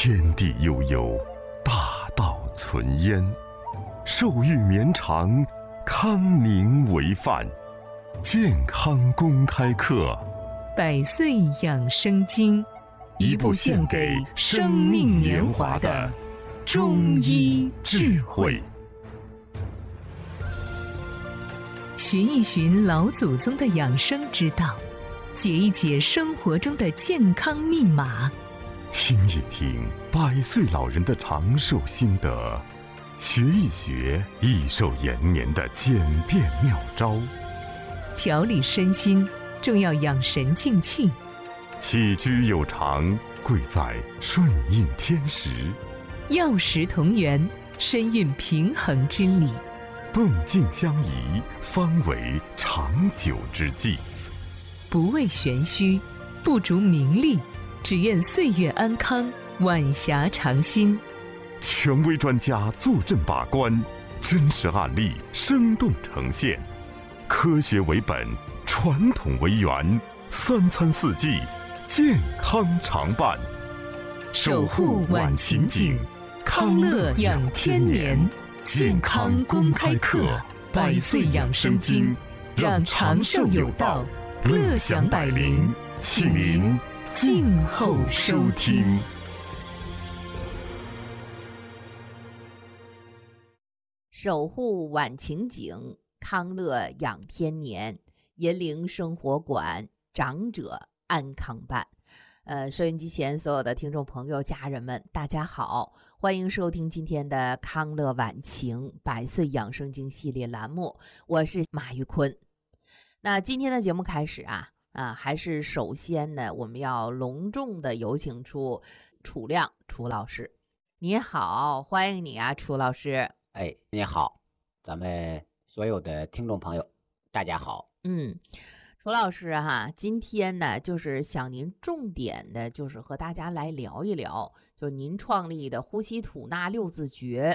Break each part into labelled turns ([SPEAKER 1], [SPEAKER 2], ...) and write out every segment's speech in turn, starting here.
[SPEAKER 1] 天地悠悠，大道存焉。寿欲绵长，康宁为范。健康公开课，
[SPEAKER 2] 百岁养生经，一部献给生命年华的中医智慧。寻一寻老祖宗的养生之道，解一解生活中的健康密码，
[SPEAKER 1] 听一听100岁老人的长寿心得，学一学益寿延年的简便妙招。
[SPEAKER 2] 调理身心，重要养神静气。
[SPEAKER 1] 起居有常，贵在顺应天时。
[SPEAKER 2] 药食同源，身运平衡之理。
[SPEAKER 1] 动静相宜，方为长久之计。
[SPEAKER 2] 不为玄虚，不逐名利，只愿岁月安康，晚霞长新。
[SPEAKER 1] 权威专家坐镇把关，真实案例生动呈现，科学为本，传统为源，3餐4季，健康常伴。
[SPEAKER 2] 守护晚晴景，康乐养天年。健康公开课，100岁养生经，让长寿有道，乐享百龄，请您静候收听。
[SPEAKER 3] 守护晚晴景，康乐养天年，银铃生活馆，长者安康伴。收音机前所有的听众朋友、家人们，大家好，欢迎收听今天的康乐晚晴100岁养生经系列栏目，我是马玉坤。那今天的节目开始还是首先呢，我们要隆重的有请出楚亮楚老师。你好，欢迎你啊，楚老师。
[SPEAKER 4] 哎，你好，咱们所有的听众朋友，大家好。
[SPEAKER 3] 楚老师今天呢，就是想您重点的，就是和大家来聊一聊，就是您创立的呼吸吐纳6字诀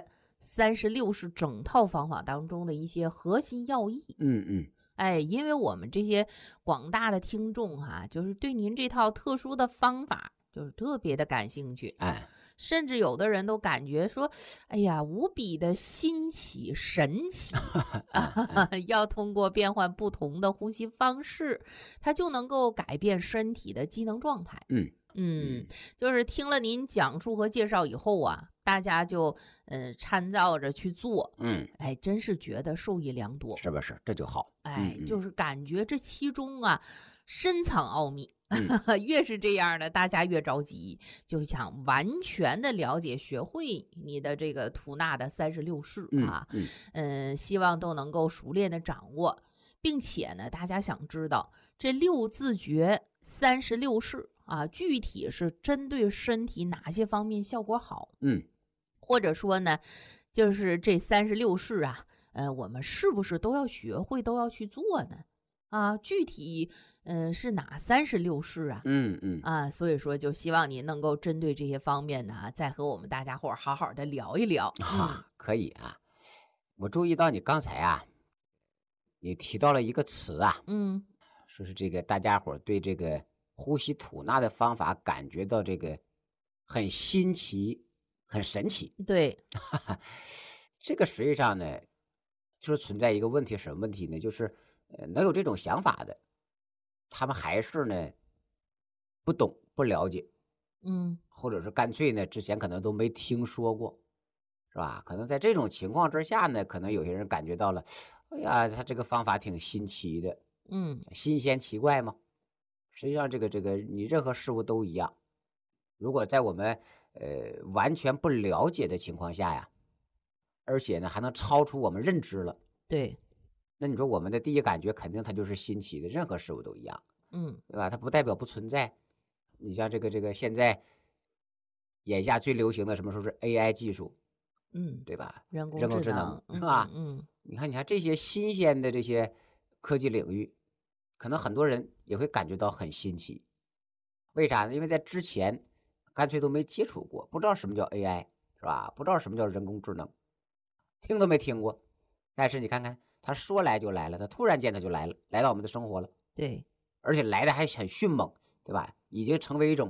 [SPEAKER 3] 36式整套方法当中的一些核心要义。因为我们这些广大的听众就是对您这套特殊的方法就是特别的感兴趣。甚至有的人都感觉说，哎呀，无比的新奇神奇要通过变换不同的呼吸方式，它就能够改变身体的机能状态。就是听了您讲述和介绍以后大家就参照着去做。真是觉得受益良多，
[SPEAKER 4] 是不是？这就好。
[SPEAKER 3] 就是感觉这其中深藏奥秘。越是这样的，大家越着急，就想完全的了解学会你的这个吐纳的36式希望都能够熟练的掌握，并且呢，大家想知道这6字诀36式具体是针对身体哪些方面效果好？或者说呢，就是这36式我们是不是都要学会，都要去做呢？具体是哪36式所以说就希望您能够针对这些方面呢，再和我们大家伙好好的聊一聊。
[SPEAKER 4] 可以我注意到你刚才你提到了一个词说是这个大家伙对这个呼吸吐纳的方法感觉到这个很新奇，很神奇。
[SPEAKER 3] 对。
[SPEAKER 4] 这个实际上呢，就是存在一个问题，什么问题呢？就是能有这种想法的，他们还是呢不懂不了解，或者是干脆呢之前可能都没听说过，是吧？可能在这种情况之下呢，可能有些人感觉到了，哎呀，他这个方法挺新奇的，新鲜奇怪嘛。实际上这个你任何事物都一样，如果在我们完全不了解的情况下而且呢还能超出我们认知了，
[SPEAKER 3] 对。
[SPEAKER 4] 那你说我们的第一感觉肯定它就是新奇的，任何事物都一样，对吧？它不代表不存在。你像这个现在眼下最流行的什么说是 AI 技术，对吧？
[SPEAKER 3] 人工
[SPEAKER 4] 智能是吧？你看这些新鲜的这些科技领域，可能很多人也会感觉到很新奇。为啥呢？因为在之前干脆都没接触过，不知道什么叫 AI， 是吧？不知道什么叫人工智能，听都没听过。但是你看看，他说来就来了，他突然间他就来了，来到我们的生活了。
[SPEAKER 3] 对，
[SPEAKER 4] 而且来的还很迅猛，对吧？已经成为一种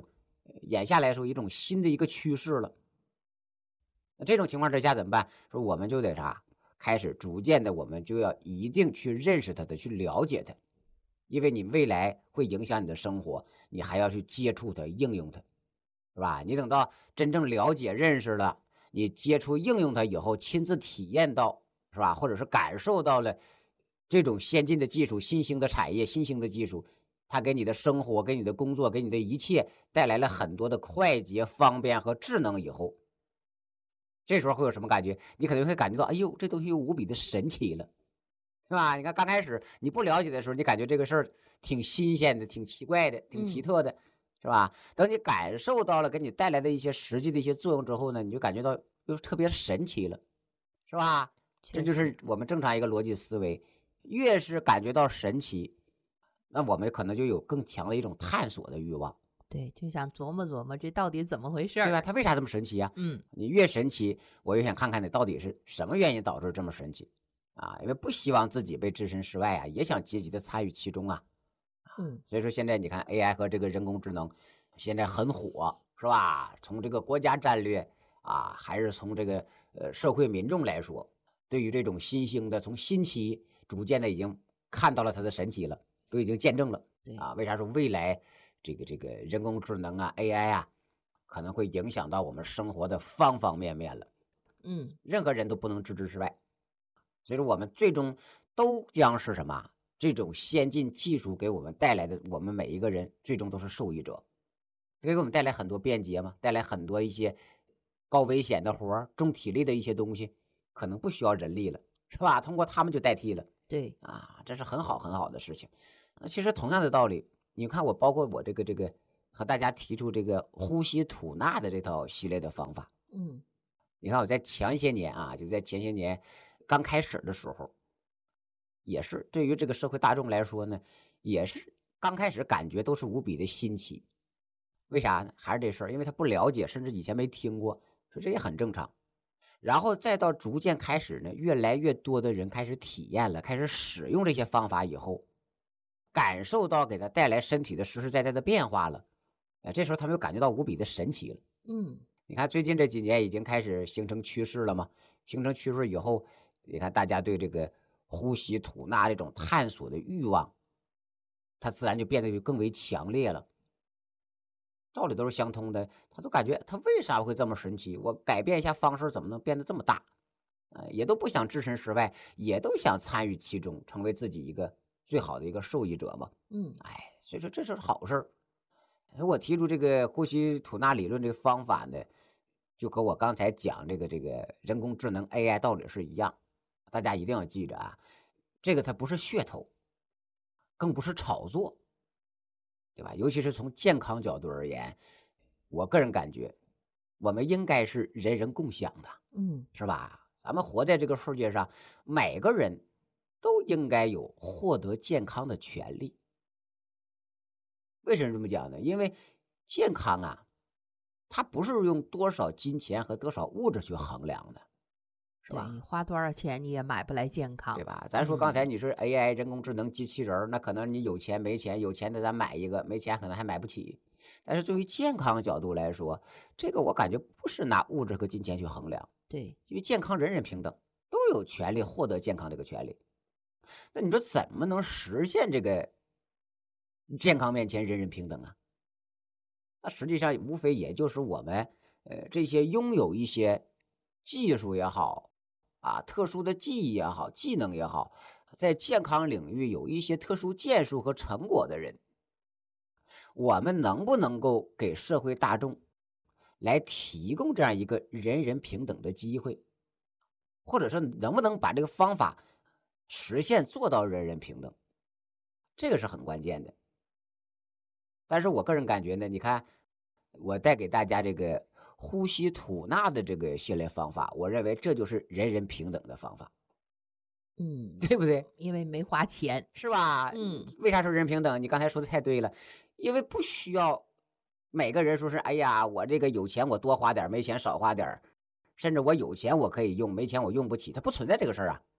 [SPEAKER 4] 眼下来说一种新的一个趋势了。那这种情况之下怎么办？说我们就得啥？开始逐渐的，我们就要一定去认识它的，去了解它，因为你未来会影响你的生活，你还要去接触它、应用它，是吧？你等到真正了解、认识了，你接触、应用它以后，亲自体验到，是吧？或者是感受到了这种先进的技术、新兴的产业、新兴的技术，它给你的生活、给你的工作、给你的一切带来了很多的快捷、方便和智能以后，这时候会有什么感觉？你肯定会感觉到，哎呦，这东西又无比的神奇了，是吧？你看刚开始你不了解的时候，你感觉这个事儿挺新鲜的、挺奇怪的、挺奇特的，是吧？等你感受到了给你带来的一些实际的一些作用之后呢，你就感觉到又特别神奇了，是吧？这就是我们正常一个逻辑思维，越是感觉到神奇，那我们可能就有更强的一种探索的欲望。
[SPEAKER 3] 对，就想琢磨琢磨这到底怎么回事，
[SPEAKER 4] 对吧？它为啥这么神奇啊？你越神奇，我越想看看你到底是什么原因导致这么神奇啊？因为不希望自己被置身事外啊，也想积极的参与其中啊。所以说现在你看 AI 和这个人工智能现在很火，是吧？从这个国家战略啊，还是从这个社会民众来说，对于这种新兴的，从新奇逐渐的已经看到了它的神奇了，都已经见证了啊。为啥说未来这个人工智能啊 AI 啊，可能会影响到我们生活的方方面面了？任何人都不能置之事外。所以说我们最终都将是什么？这种先进技术给我们带来的，我们每一个人最终都是受益者，给我们带来很多便捷嘛，带来很多一些高危险的活、重体力的一些东西，可能不需要人力了，是吧？通过他们就代替了。
[SPEAKER 3] 对
[SPEAKER 4] 啊，这是很好很好的事情。其实同样的道理，你看我包括我这个和大家提出这个呼吸吐纳的这套系列的方法。你看我在前些年啊，就在前些年刚开始的时候，也是对于这个社会大众来说呢，也是刚开始感觉都是无比的新奇。为啥呢？还是这事儿，因为他不了解，甚至以前没听过，所以这也很正常。然后再到逐渐开始呢，越来越多的人开始体验了，开始使用这些方法以后，感受到给他带来身体的实实在在的变化了，这时候他们又感觉到无比的神奇了。你看最近这几年已经开始形成趋势了嘛，形成趋势以后，你看大家对这个呼吸吐纳这种探索的欲望，它自然就变得就更为强烈了。道理都是相通的，他都感觉他为啥会这么神奇？我改变一下方式，怎么能变得这么大？也都不想置身事外，也都想参与其中，成为自己一个最好的一个受益者嘛。所以说这是好事儿。我提出这个呼吸吐纳理论这个方法呢，就和我刚才讲这个人工智能 AI 道理是一样。大家一定要记着啊，这个它不是噱头，更不是炒作。对吧？尤其是从健康角度而言，我个人感觉，我们应该是人人共享的，是吧？咱们活在这个世界上，每个人都应该有获得健康的权利。为什么这么讲呢？因为健康啊，它不是用多少金钱和多少物质去衡量的，是吧？
[SPEAKER 3] 你花多少钱你也买不来健康，
[SPEAKER 4] 对吧？咱说刚才你是 AI 人工智能机器人，那可能你有钱没钱，有钱的咱买一个，没钱可能还买不起。但是对于健康角度来说，这个我感觉不是拿物质和金钱去衡量。
[SPEAKER 3] 对，
[SPEAKER 4] 因为健康人人平等，都有权利获得健康这个权利。那你说怎么能实现这个健康面前人人平等啊？那实际上无非也就是我们这些拥有一些技术也好啊，特殊的技艺也好，技能也好，在健康领域有一些特殊建树和成果的人，我们能不能够给社会大众来提供这样一个人人平等的机会，或者说能不能把这个方法实现做到人人平等，这个是很关键的。但是我个人感觉呢，你看我带给大家这个呼吸吐纳的这个系列方法，我认为这就是人人平等的方法。对不对？
[SPEAKER 3] 因为没花钱，
[SPEAKER 4] 是吧？为啥说人人平等？你刚才说的太对了，因为不需要每个人说是哎呀，我这个有钱我多花点，没钱少花点，甚至我有钱我可以用，没钱我用不起，它不存在这个事儿啊。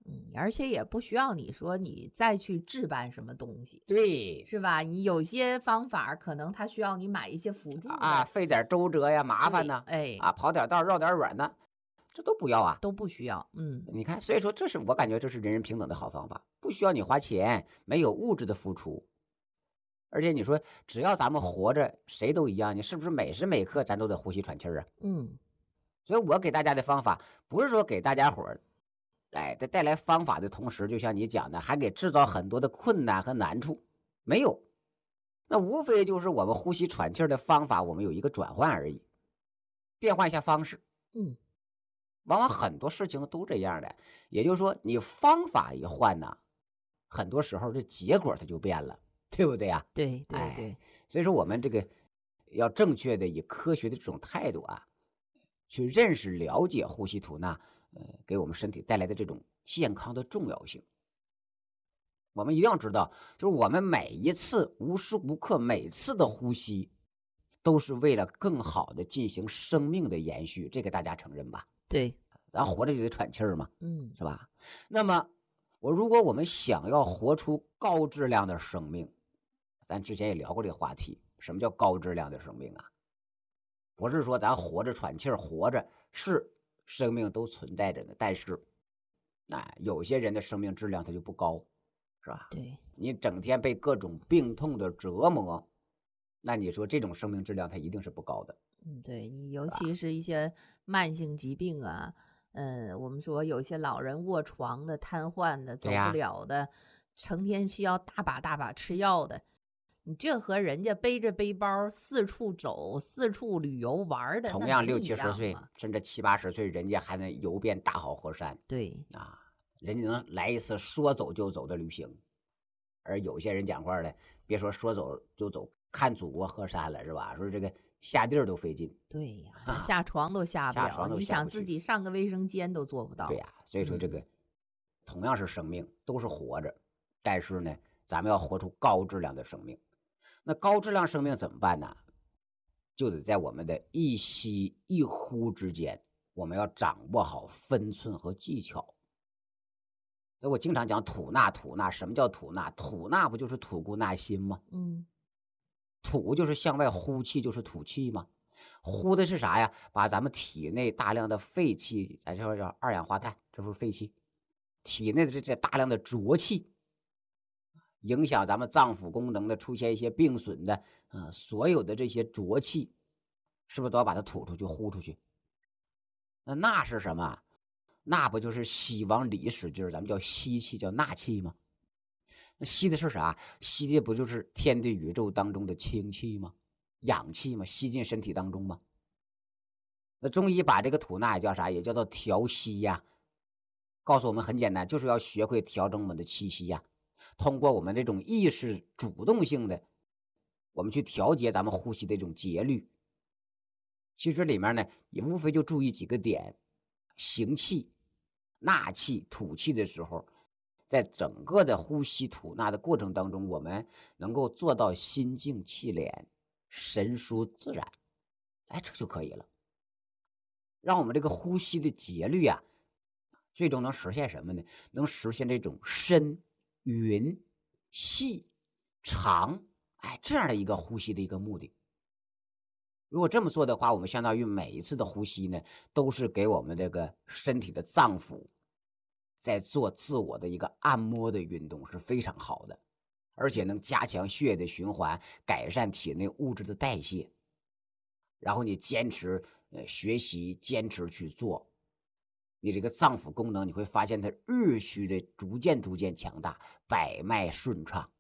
[SPEAKER 3] 而且也不需要你说你再去置办什么东西，
[SPEAKER 4] 对
[SPEAKER 3] 是吧？你有些方法可能它需要你买一些辅助
[SPEAKER 4] 啊，
[SPEAKER 3] 的，
[SPEAKER 4] 费点周折呀，麻烦呐，
[SPEAKER 3] 哎，
[SPEAKER 4] 跑点道绕点远呢，这都不要啊。
[SPEAKER 3] 都不需要。
[SPEAKER 4] 你看，所以说这是我感觉这是人人平等的好方法，不需要你花钱，没有物质的付出。而且你说只要咱们活着，谁都一样，你是不是每时每刻咱都得呼吸喘气儿啊？所以我给大家的方法不是说给大家伙儿，在带来方法的同时，就像你讲的，还给制造很多的困难和难处，没有。那无非就是我们呼吸喘气儿的方法，我们有一个转换而已，变换一下方式。往往很多事情都这样的，也就是说，你方法一换呢，很多时候这结果它就变了，对不对呀？
[SPEAKER 3] 对对对，
[SPEAKER 4] 所以说我们这个要正确的以科学的这种态度啊，去认识了解呼吸吐纳，给我们身体带来的这种健康的重要性。我们一定要知道，就是我们每一次无时无刻每次的呼吸，都是为了更好的进行生命的延续，这个大家承认吧？
[SPEAKER 3] 对，
[SPEAKER 4] 咱活着就得喘气儿嘛，是吧？那么如果我们想要活出高质量的生命，咱之前也聊过这个话题，什么叫高质量的生命啊？不是说咱活着喘气儿，活着是生命都存在着的，但是有些人的生命质量它就不高，是吧？
[SPEAKER 3] 对，
[SPEAKER 4] 你整天被各种病痛的折磨，那你说这种生命质量它一定是不高的。
[SPEAKER 3] 对，你尤其是一些慢性疾病啊，我们说有些老人卧床的、瘫痪的、走不了的，成天需要大把大把吃药的，你这和人家背着背包四处走、四处旅游玩的，
[SPEAKER 4] 同样60、70岁，甚至70、80岁，人家还能游遍大好河山。
[SPEAKER 3] 对
[SPEAKER 4] 啊，人家能来一次说走就走的旅行，而有些人讲话的，别说说走就走，看祖国河山了，是吧？说这个下地儿都费劲。
[SPEAKER 3] 对呀，下床都下不了，你想自己上个卫生间都做不到。
[SPEAKER 4] 对呀，所以说这个同样是生命，都是活着，但是呢，咱们要活出高质量的生命。那高质量生命怎么办呢？就得在我们的一吸一呼之间，我们要掌握好分寸和技巧。所以我经常讲吐纳，吐纳，什么叫吐纳？吐纳不就是吐故纳新吗？吐就是向外呼气，就是吐气吗？呼的是啥呀？把咱们体内大量的废气，咱说叫二氧化碳，这不是废气，体内的这大量的浊气，影响咱们脏腑功能的，出现一些病损的，所有的这些浊气，是不是都要把它吐出去、呼出去？那是什么？那不就是吸往里使劲儿，咱们叫吸气，叫纳气吗？那吸的是啥？吸的不就是天地宇宙当中的清气吗？氧气吗？吸进身体当中吗？那中医把这个吐纳也叫啥？也叫做调息呀。告诉我们很简单，就是要学会调整我们的气息呀。通过我们这种意识主动性的，我们去调节咱们呼吸的这种节律。其实里面呢，也无非就注意几个点：行气、纳气、吐气的时候，在整个的呼吸吐纳的过程当中，我们能够做到心静气敛、神舒自然，这就可以了。让我们这个呼吸的节律啊，最终能实现什么呢？能实现这种深、匀、细、长，这样的一个呼吸的一个目的。如果这么做的话，我们相当于每一次的呼吸呢，都是给我们这个身体的脏腑在做自我的一个按摩的运动，是非常好的，而且能加强血液的循环，改善体内物质的代谢。然后你坚持学习，坚持去做，你这个脏腑功能你会发现它日趋的逐渐强大，百脉顺畅。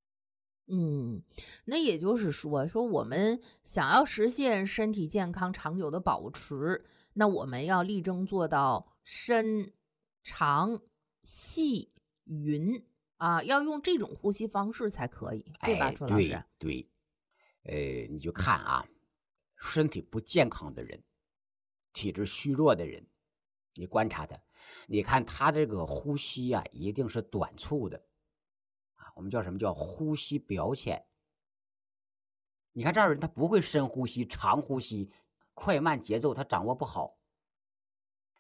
[SPEAKER 3] 那也就是说我们想要实现身体健康长久的保持，那我们要力争做到深、长、细、匀啊，要用这种呼吸方式才可以，对吧，楚老师？
[SPEAKER 4] 对，你就看啊，身体不健康的人，体质虚弱的人，你观察他，你看他这个呼吸啊，一定是短促的。我们叫什么？叫呼吸表浅。你看这儿人他不会深呼吸、长呼吸，快慢节奏他掌握不好。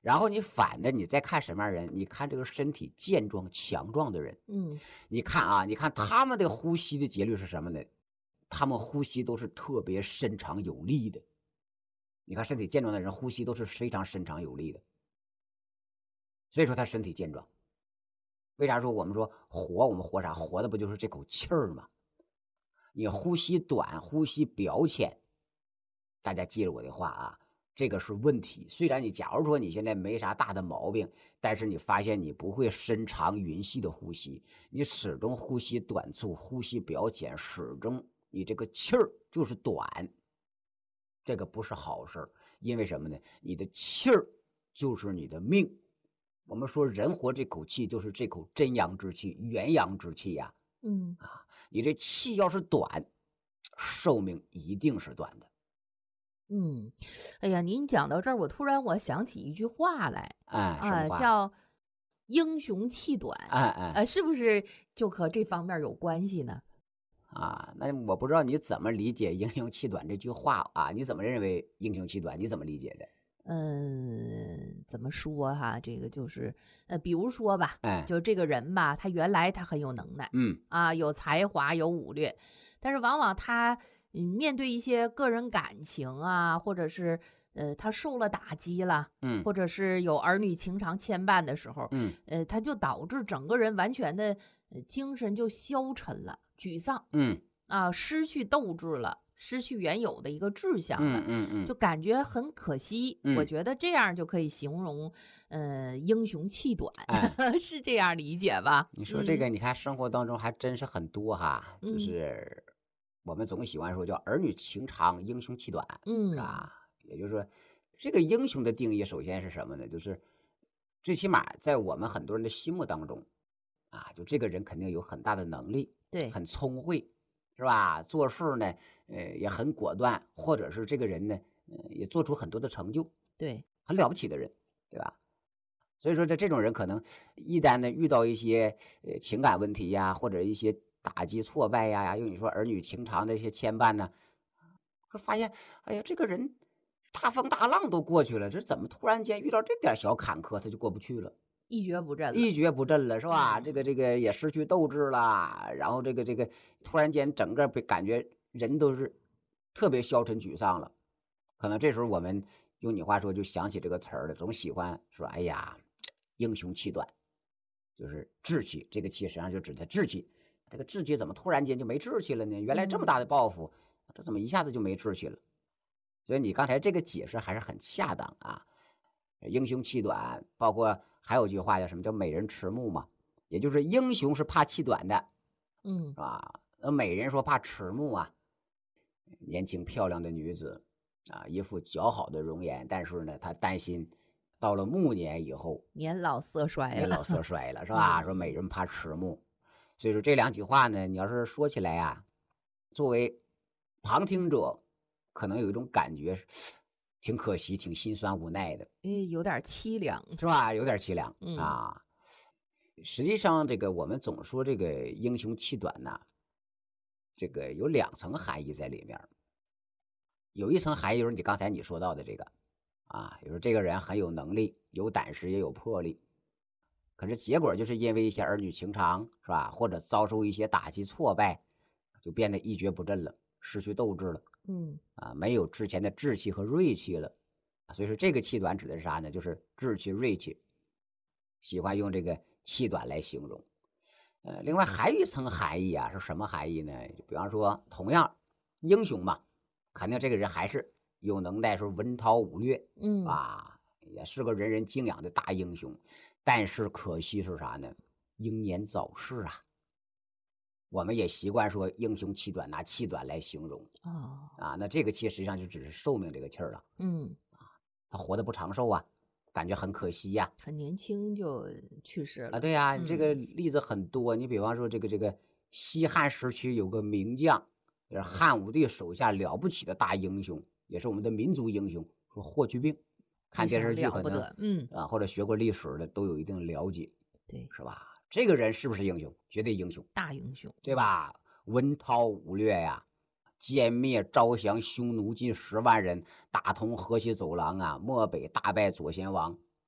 [SPEAKER 4] 然后你反着你再看什么样人？你看这个身体健壮强壮的人，你看啊，你看他们的呼吸的节律是什么呢？他们呼吸都是特别深长有力的。你看身体健壮的人呼吸都是非常深长有力的，所以说他身体健壮。为啥说我们说活？我们活啥？活的不就是这口气儿吗？你呼吸短，呼吸表浅，大家记着我的话啊，这个是问题。虽然你假如说你现在没啥大的毛病，但是你发现你不会深长匀细的呼吸，你始终呼吸短促，呼吸表浅，始终你这个气儿就是短，这个不是好事儿。因为什么呢？你的气儿就是你的命。我们说人活这口气就是这口真阳之气，元阳之气呀。你这气要是短，寿命一定是短的。
[SPEAKER 3] 哎呀，您讲到这儿，我想起一句话来，
[SPEAKER 4] 什么话？
[SPEAKER 3] 叫英雄气短。是不是就和这方面有关系呢？
[SPEAKER 4] 那我不知道你怎么理解英雄气短这句话啊？你怎么认为英雄气短？你怎么理解的？
[SPEAKER 3] 怎么说哈？这个就是，比如说吧，就这个人吧，他原来他很有能耐，有才华，有武略，但是往往他面对一些个人感情啊，或者是他受了打击了，或者是有儿女情长牵绊的时候，他就导致整个人完全的精神就消沉了，沮丧，失去斗志了。失去原有的一个志向了，就感觉很可惜。我觉得这样就可以形容，英雄气短，是这样理解吧？
[SPEAKER 4] 你说这个，你看生活当中还真是很多哈，就是我们总喜欢说叫儿女情长，英雄气短，是吧？也就是说，这个英雄的定义首先是什么呢？就是最起码在我们很多人的心目当中，就这个人肯定有很大的能力，
[SPEAKER 3] 对，
[SPEAKER 4] 很聪慧。是吧？做事呢，也很果断，或者是这个人呢，也做出很多的成就，
[SPEAKER 3] 对，
[SPEAKER 4] 很了不起的人，对吧？所以说，这种人可能一旦呢遇到一些情感问题呀，或者一些打击挫败呀，用你说儿女情长的一些牵绊呢，会发现，哎呀，这个人大风大浪都过去了，这怎么突然间遇到这点小坎坷，他就过不去了？
[SPEAKER 3] 一蹶不
[SPEAKER 4] 振了，是吧？这个也失去斗志了，然后这个突然间整个感觉人都是特别消沉沮丧了。可能这时候我们用你话说就想起这个词儿了，总喜欢说哎呀，英雄气短，就是志气。这个气实际上就指的志气。这个志气怎么突然间就没志气了呢？原来这么大的抱负，这怎么一下子就没志气了？所以你刚才这个解释还是很恰当啊。英雄气短，包括还有句话叫什么叫美人迟暮嘛，也就是英雄是怕气短的，是吧？美人说怕迟暮啊，年轻漂亮的女子一副姣好的容颜，但是呢，她担心到了暮年以后
[SPEAKER 3] 年老色衰
[SPEAKER 4] 了，是吧？说美人怕迟暮，所以说这两句话呢，你要是说起来啊，作为旁听者，可能有一种感觉是。挺可惜，挺心酸无奈的，
[SPEAKER 3] 有点凄凉，
[SPEAKER 4] 是吧？有点凄凉实际上，这个我们总说这个英雄气短呐，这个有两层含义在里面。有一层含义就是你刚才你说到的这个就是这个人很有能力，有胆识，也有魄力，可是结果就是因为一些儿女情长，是吧？或者遭受一些打击挫败，就变得一蹶不振了，失去斗志了。没有之前的志气和锐气了，所以说这个气短指的是啥呢？就是志气、锐气，喜欢用这个气短来形容。另外还有一层含义是什么含义呢？比方说，同样英雄嘛，肯定这个人还是有能耐，说文韬武略，也是个人人敬仰的大英雄，但是可惜是啥呢？英年早逝啊。我们也习惯说英雄气短，拿气短来形容那这个气实际上就只是寿命这个气儿了。他活得不长寿啊，感觉很可惜呀。
[SPEAKER 3] 很年轻就去世了
[SPEAKER 4] 对呀，这个例子很多。你比方说这个西汉时期有个名将，就是汉武帝手下了不起的大英雄，也是我们的民族英雄，说霍去病。看电视剧可能或者学过历史的都有一定了解，
[SPEAKER 3] 对，
[SPEAKER 4] 是吧？这个人是不是英雄？绝对英雄，
[SPEAKER 3] 大英雄，
[SPEAKER 4] 对吧？文韬武略呀，歼灭招降匈奴近10万人，打通河西走廊漠北大败左贤王，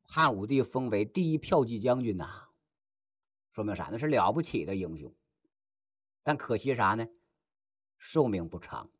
[SPEAKER 4] 汉武帝封为第一骠骑将军呐，说明啥？那是了不起的英雄。但可惜啥呢？寿命不长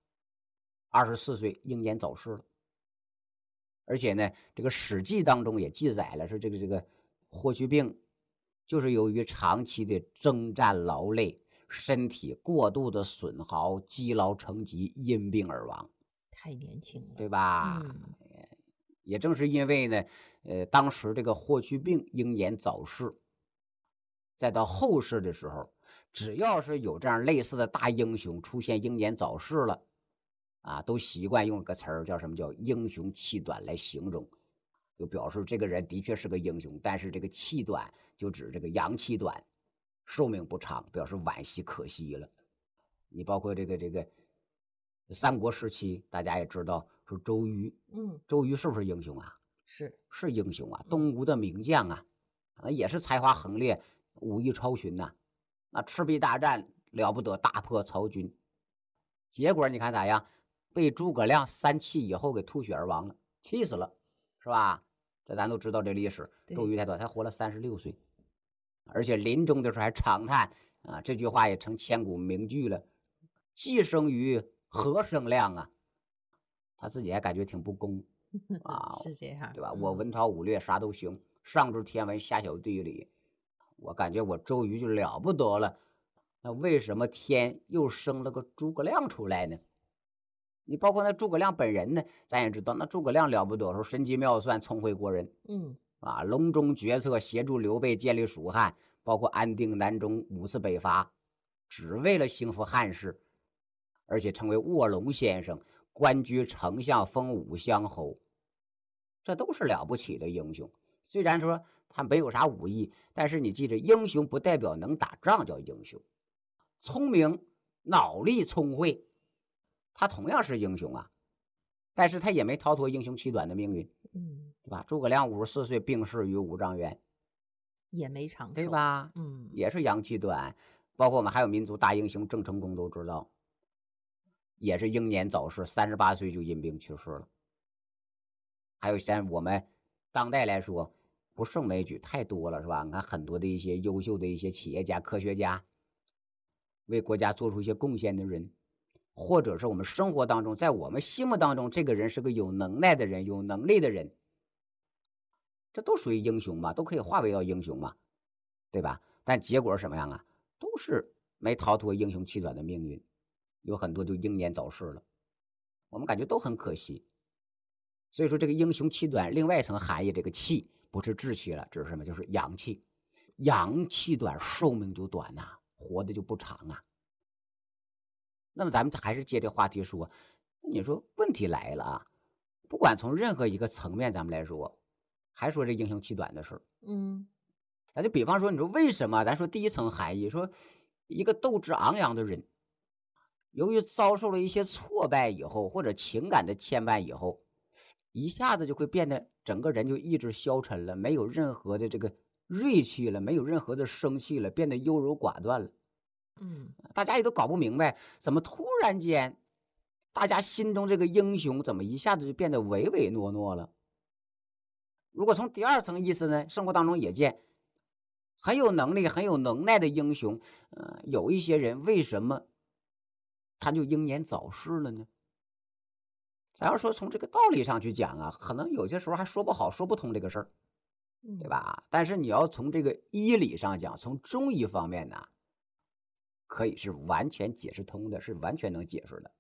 [SPEAKER 4] ，24岁英年早逝了。而且呢，这个《史记》当中也记载了，说这个霍去病就是由于长期的征战劳累，身体过度的损耗，积劳成疾，因病而亡。
[SPEAKER 3] 太年轻了，
[SPEAKER 4] 对吧？也正是因为呢，当时这个霍去病英年早逝，再到后世的时候，只要是有这样类似的大英雄出现英年早逝了，啊，都习惯用个词儿叫什么叫英雄气短来形容，就表示这个人的确是个英雄，但是这个气短就指这个阳气短，寿命不长，表示惋惜可惜了。你包括这个三国时期，大家也知道说周瑜，周瑜是不是英雄啊？是英雄啊，东吴的名将啊，也是才华横烈，武艺超群呐。那赤壁大战了不得，大破曹军，结果你看咋样？被诸葛亮3气以后给吐血而亡了，气死了，是吧？这咱都知道这历史。周瑜太短，他活了36岁，而且临终的时候还长叹啊，这句话也成千古名句了：既生瑜，何生亮啊？他自己还感觉挺不公啊，
[SPEAKER 3] 是这样，
[SPEAKER 4] 对吧？我文韬武略啥都行，上知天文，下晓地理，我感觉我周瑜就了不得了。那为什么天又生了个诸葛亮出来呢？你包括那诸葛亮本人呢，咱也知道，那诸葛亮了不得，说神机妙算，聪慧过人，隆中决策，协助刘备建立蜀汉，包括安定南中，5次北伐，只为了兴复汉室，而且成为卧龙先生，官居丞相，封5乡侯，这都是了不起的英雄。虽然说他没有啥武艺，但是你记着，英雄不代表能打仗叫英雄，聪明、脑力聪慧，他同样是英雄啊，但是他也没逃脱英雄气短的命运，对吧？诸葛亮54岁病逝于五丈原，
[SPEAKER 3] 也没长寿，
[SPEAKER 4] 对吧？也是阳气短。包括我们还有民族大英雄郑成功都知道，也是英年早逝，38岁就因病去世了。还有像我们当代来说，不胜枚举，太多了，是吧？你看很多的一些优秀的一些企业家、科学家，为国家做出一些贡献的人，或者是我们生活当中，在我们心目当中，这个人是个有能耐的人，有能力的人，这都属于英雄嘛，都可以划为到英雄嘛，对吧？但结果是什么样啊？都是没逃脱英雄气短的命运，有很多就英年早逝了，我们感觉都很可惜。所以说这个英雄气短另外一层含义，这个气不是志气了，指是什么？就是阳气，阳气短，寿命就短呐，活的就不长啊。那么咱们还是接这话题说，你说问题来了啊，不管从任何一个层面咱们来说，还说这英雄气短的事儿。咱就比方说，你说为什么？咱说第一层含义，说一个斗志昂扬的人，由于遭受了一些挫败以后，或者情感的牵绊以后，一下子就会变得整个人就意志消沉了，没有任何的这个锐气了，没有任何的生气了，变得优柔寡断了。大家也都搞不明白，怎么突然间大家心中这个英雄怎么一下子就变得唯唯诺诺了。如果从第二层意思呢，生活当中也见很有能力很有能耐的英雄，有一些人为什么他就英年早逝了呢？咱要说从这个道理上去讲啊，可能有些时候还说不好说不通这个事儿，对吧？但是你要从这个医理上讲，从中医方面呢，可以是完全解释通的，是完全能解释的。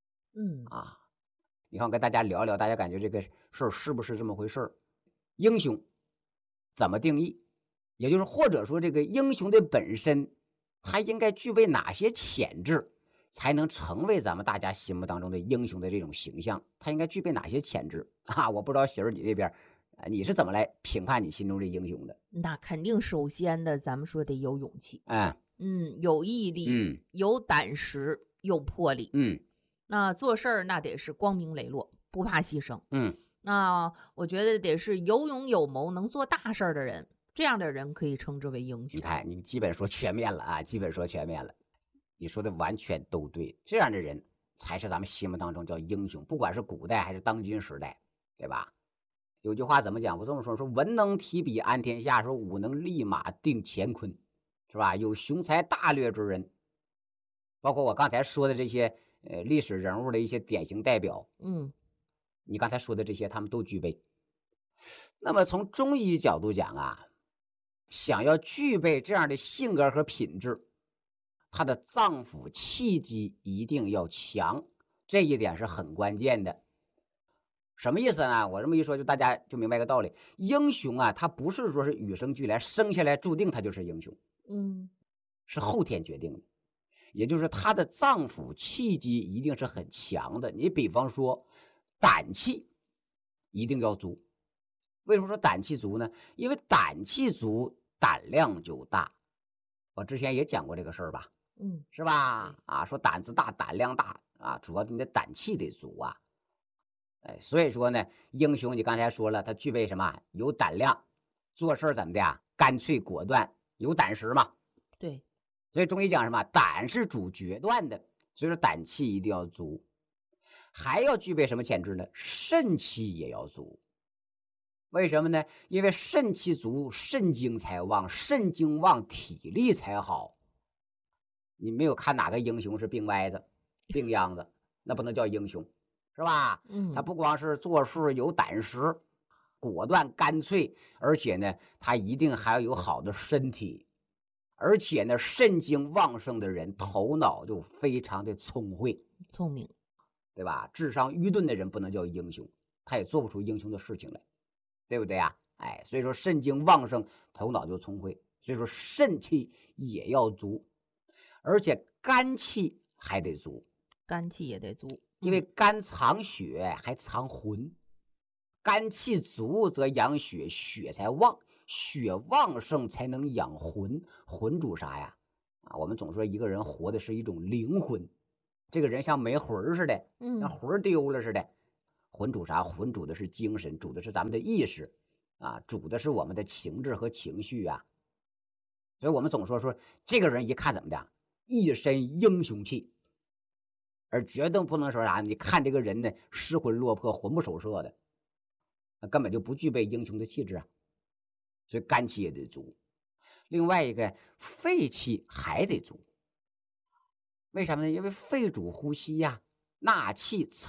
[SPEAKER 4] 你看我跟大家聊聊，大家感觉这个事儿是不是这么回事儿？英雄怎么定义？也就是或者说这个英雄的本身，他应该具备哪些潜质，才能成为咱们大家心目当中的英雄的这种形象？他应该具备哪些潜质啊？我不知道喜儿你这边，你是怎么来评判你心中这英雄的？
[SPEAKER 3] 那肯定首先的，咱们说得有勇气，有毅力，有胆识，有魄力，那做事儿那得是光明磊落，不怕牺牲，那我觉得得是有勇有谋，能做大事儿的人，这样的人可以称之为英雄。
[SPEAKER 4] 你看，你基本说全面了啊，基本说全面了。你说的完全都对，这样的人才是咱们心目当中叫英雄，不管是古代还是当今时代，对吧？ 有句话怎么讲？我这么说：说文能提笔安天下，说武能立马定乾坤，是吧？有雄才大略之人，包括我刚才说的这些历史人物的一些典型代表，你刚才说的这些，他们都具备。那么从中医角度讲啊，想要具备这样的性格和品质，他的脏腑气机一定要强，这一点是很关键的。什么意思呢？我这么一说，就大家就明白一个道理：英雄啊，他不是说是与生俱来，生下来注定他就是英雄，是后天决定的。也就是他的脏腑气机一定是很强的。你比方说，胆气一定要足。为什么说胆气足呢？因为胆气足，胆量就大。我之前也讲过这个事儿吧，是吧？啊，说胆子大，胆量大啊，主要你的胆气得足啊。所以说呢，英雄你刚才说了，他具备什么？有胆量，做事怎么的呀？干脆果断，有胆识嘛。
[SPEAKER 3] 对，
[SPEAKER 4] 所以中医讲什么？胆是主决断的，所以说胆气一定要足，还要具备什么潜质呢？肾气也要足。为什么呢？因为肾气足，肾精才旺，肾精旺，体力才好。你没有看哪个英雄是病歪子、病秧子，那不能叫英雄。是吧？他不光是做事有胆识、果断干脆，而且呢，他一定还要有好的身体，而且呢，肾精旺盛的人头脑就非常的聪明，对吧？智商愚钝的人不能叫英雄，他也做不出英雄的事情来，对不对呀？所以说肾精旺盛，头脑就聪慧，所以说肾气也要足，而且肝气还得足，
[SPEAKER 3] 肝气也得足。
[SPEAKER 4] 因为肝藏血还藏魂，肝气足则养血，血才旺，血旺盛才能养魂。魂主啥呀？我们总说一个人活的是一种灵魂，这个人像没魂似的，像魂丢了似的。魂主啥？魂主的是精神，主的是咱们的意识啊，主的是我们的情志和情绪啊。所以我们总说这个人一看怎么的，一身英雄气。而绝对不能说啥，你看这个人呢，失魂落魄、魂不守舍的，那根本就不具备英雄的气质啊。所以肝气也得足，另外一个肺气还得足。为什么呢？因为肺主呼吸呀，纳气